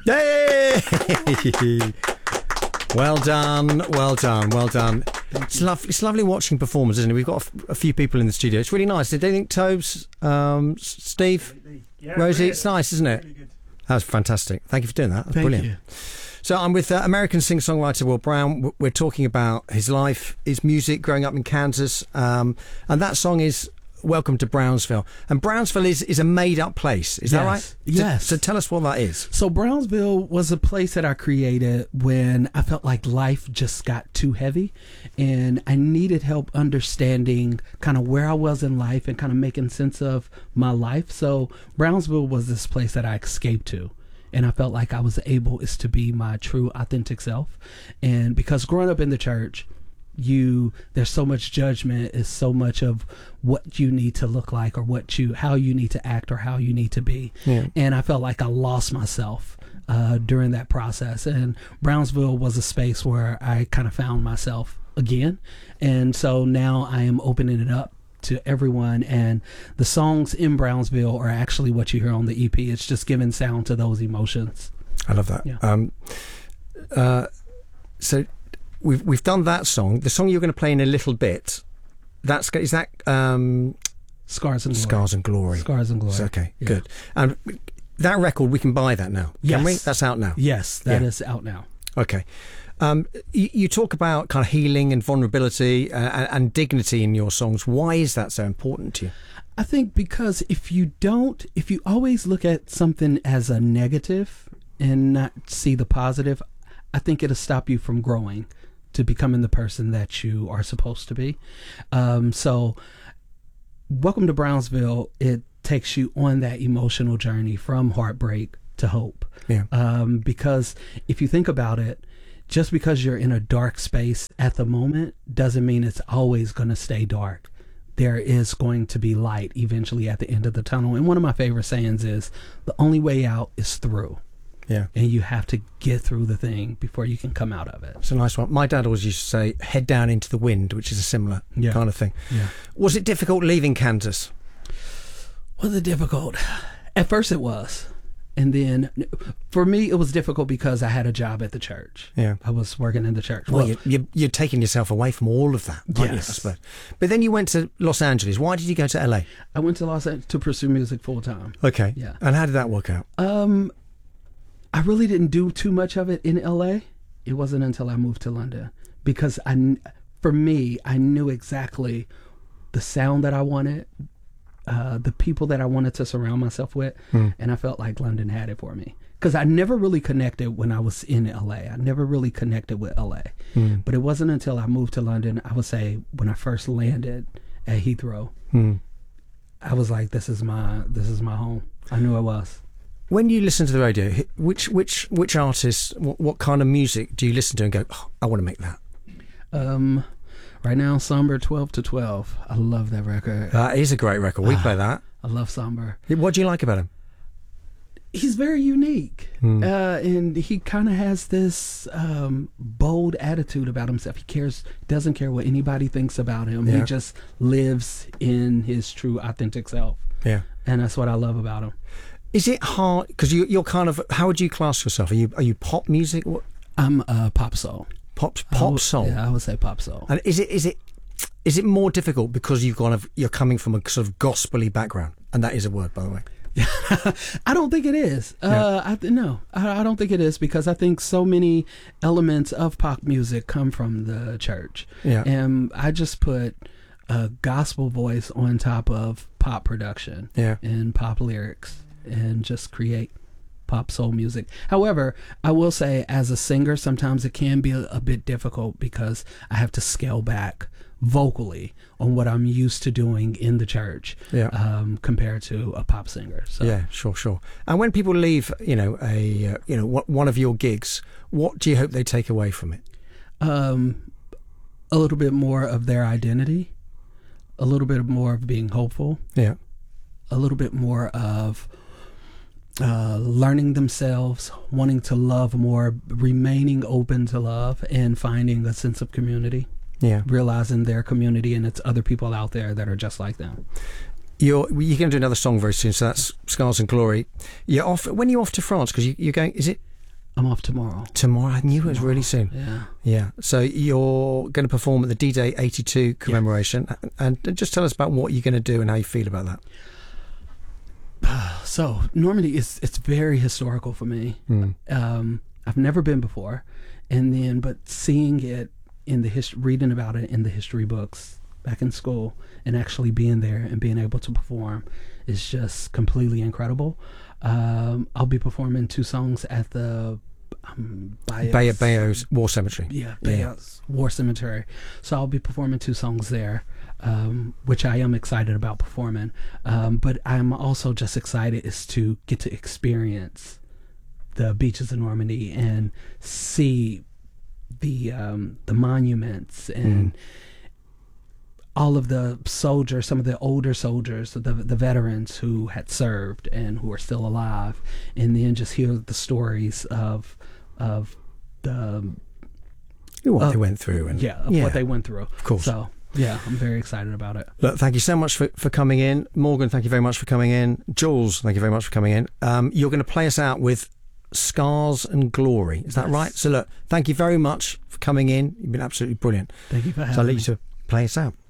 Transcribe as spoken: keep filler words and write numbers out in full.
Yay! Well done, well done, well done. It's lovely, it's lovely watching performers, isn't it? We've got a, f- a few people in the studio. It's really nice. Did you think, Tobes, um, S- Steve, yeah, Rosie? really. It's nice, isn't it? Really good. That was fantastic. Thank you for doing that. That's Thank brilliant. you. So I'm with uh, American singer-songwriter Will Brown. W- We're talking about his life, his music, growing up in Kansas, um, and that song is "Welcome to Brownsville." And Brownsville is, is a made-up place. Is that Yes. right? So- Yes. So, tell us what that is. So Brownsville was a place that I created when I felt like life just got too heavy and I needed help understanding kind of where I was in life and kind of making sense of my life. So Brownsville was this place that I escaped to. And I felt like I was able is to be my true authentic self. And because growing up in the church, you there's so much judgment, is so much of what you need to look like or what you how you need to act or how you need to be. Yeah. And I felt like I lost myself uh, during that process. And Brownsville was a space where I kind of found myself again. And so now I am opening it up to everyone, and the songs in Brownsville are actually what you hear on the E P. It's just giving sound to those emotions. I love that. Yeah. Um, uh, so we've we've done that song. The song you're going to play in a little bit. That's is that um, Scars and Glory. Scars and Glory. Scars and Glory. It's okay, Yeah. good. And that record, we can buy that now. Yes. Can we? That's out now. Yes, that Yeah. is out now. Okay. Um, you, you talk about kind of healing and vulnerability uh, and, and dignity in your songs. Why is that so important to you? I think because if you don't, if you always look at something as a negative and not see the positive, I think it'll stop you from growing to becoming the person that you are supposed to be. Um, so, Welcome to Brownsville, it takes you on that emotional journey from heartbreak to hope. Yeah. Um, because if you think about it, just because you're in a dark space at the moment doesn't mean it's always going to stay dark. There is going to be light eventually at the end of the tunnel. And one of my favorite sayings is, the only way out is through. Yeah. And you have to get through the thing before you can come out of it. It's a nice one. My dad always used to say, head down into the wind, which is a similar Yeah. kind of thing. Yeah. Was it difficult leaving Kansas? Was it difficult? At first it was. And then for me, it was difficult because I had a job at the church. Yeah. I was working in the church. Well, you, you, you're taking yourself away from all of that, aren't you, I Yes. suppose? But then you went to Los Angeles. Why did you go to L A? I went to Los Angeles to pursue music full time. Okay. Yeah. And how did that work out? Um, I really didn't do too much of it in L A. It wasn't until I moved to London because I, kn- for me, I knew exactly the sound that I wanted, uh, the people that I wanted to surround myself with, and I felt like London had it for me. Because I never really connected when I was in L A. I never really connected with L A. Mm. But it wasn't until I moved to London, I would say, when I first landed at Heathrow, Mm. I was like, this is my this is my home. I knew it was. When you listen to the radio, wh- which which which artists, what, what kind of music do you listen to and go, oh, I want to make that? Um, right now, Somber twelve to twelve. I love that record. That is a great record. We Ah. play that. I love Somber. What do you like about him? He's very unique. Hmm. Uh, and he kind of has this um, bold attitude about himself. He cares, doesn't care what anybody thinks about him. Yeah. He just lives in his true, authentic self. Yeah. And that's what I love about him. Is it hard? Because you, you're kind of, how would you class yourself? Are you are you pop music? What, I'm uh, pop soul. pop I pop would- soul? Yeah, I would say pop soul. And is it is it is it more difficult because you've kind of you're coming from a sort of gospely background? And that is a word, by the way. I don't think it is. Uh, I th- no, I, I don't think it is because I think so many elements of pop music come from the church. Yeah. And I just put a gospel voice on top of pop production Yeah. and pop lyrics and just create pop soul music. However, I will say as a singer, sometimes it can be a, a bit difficult because I have to scale back vocally on what I'm used to doing in the church Yeah. um, compared to a pop singer. So. Yeah, sure, sure. And when people leave, you know, a uh, you know wh- one of your gigs, what do you hope they take away from it? Um, a little bit more of their identity, a little bit more of being hopeful, Yeah. a little bit more of uh, learning themselves, wanting to love more, remaining open to love, and finding a sense of community, Yeah. realizing their community and it's other people out there that are just like them. You're you're going to do another song very soon, so that's Scars and Glory. You're off. When are you off to France? Because you, you're going. Is it I'm off tomorrow. Tomorrow? I knew it was Tomorrow. really soon. Yeah. Yeah. So you're going to perform at the D-Day eighty-two commemoration. Yes. And just tell us about what you're going to do and how you feel about that. So Normandy is it's very historical for me. Mm. Um, I've never been before, and then but seeing it in the his, reading about it in the history books back in school, and actually being there and being able to perform is just completely incredible. Um, I'll be performing two songs at the um, Bayeux, Bay of Bayeux War Cemetery. Yeah, Bayeux War Cemetery. So I'll be performing two songs there, um, which I am excited about performing. Um, but I'm also just excited is to get to experience the beaches of Normandy and see the um, the monuments and mm. all of the soldiers, some of the older soldiers, the the veterans who had served and who are still alive, and then just hear the stories of of the what uh, they went through and yeah, of yeah, what they went through. Of course. So yeah, I'm very excited about it. Look, thank you so much for, for coming in. Morgan, thank you very much for coming in. Jules, thank you very much for coming in. Um, you're going to play us out with Scars and Glory. Is that yes. right? So look, thank you very much for coming in. You've been absolutely brilliant. Thank you for having me. So I'll let me. you to play us out.